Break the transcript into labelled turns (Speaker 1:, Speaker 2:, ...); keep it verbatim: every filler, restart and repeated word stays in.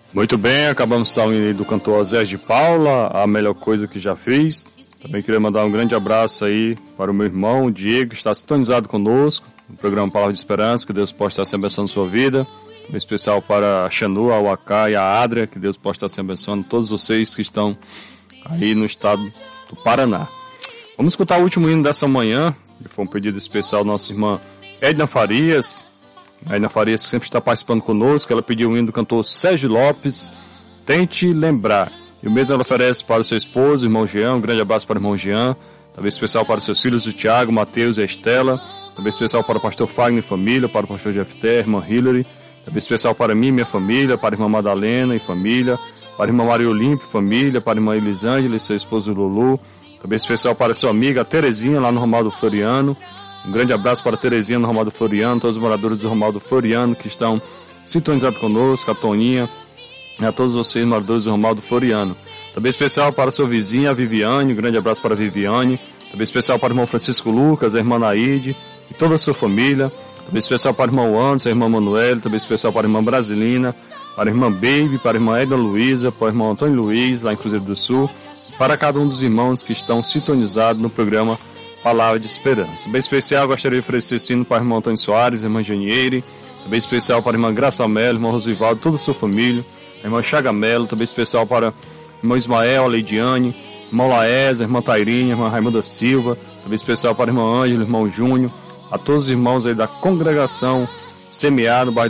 Speaker 1: Muito bem, acabamos de sair do cantor Osés de Paula, a melhor coisa que já fiz. Também queria mandar um grande abraço aí para o meu irmão, o Diego, que está sintonizado conosco no programa Palavra de Esperança, que Deus possa estar se abençoando sua vida. Um especial para a Xanu, a Waka e a Adria, que Deus possa estar se abençoando todos vocês que estão aí no estado do Paraná. Vamos escutar o último hino dessa manhã, que foi um pedido especial da nossa irmã Edna Farias. A Edna Farias sempre está participando conosco. Ela pediu o hino do cantor Sérgio Lopes, Tente Lembrar. E o mesmo ela oferece para o seu esposo, irmão Jean. Um grande abraço para o irmão Jean. Também especial para os seus filhos, o Tiago, Mateus e a Estela. Também especial para o pastor Fagner e família, para o pastor Jefté, irmã Hillary. Também especial para mim e minha família, para a irmã Madalena e família, para a irmã Maria Olímpia e família, para a irmã Elisângela e seu esposo Lulu. Também especial para sua amiga Terezinha, lá no Romaldo Floriano. Um grande abraço para a Terezinha no Romaldo Floriano, todos os moradores do Romaldo Floriano que estão sintonizados conosco, a Toninha, e a todos vocês, moradores do Romaldo Floriano. Também especial para a sua vizinha, a Viviane, um grande abraço para a Viviane. Também especial para o irmão Francisco Lucas, a irmã Naide e toda a sua família. Também especial para o irmão Anderson, a irmã Manuel, também especial para a irmã Brasilina, para a irmã Baby, para a irmã Edna Luiza, para o irmão Antônio Luiz, lá em Cruzeiro do Sul, para cada um dos irmãos que estão sintonizados no programa Palavra de Esperança. Bem especial, gostaria de oferecer sino para o irmão Antônio Soares, a irmã Janiere, também especial para a irmã Graça Melo, irmão Rosivaldo, toda a sua família, a irmã Chaga Melo, também especial para o irmão Ismael, a Leidiane, irmão Laesa, a irmã Tairinha, a irmã Raimunda Silva, também especial para a irmã Ângela, irmão Júnior, a todos os irmãos aí da congregação Semear no bairro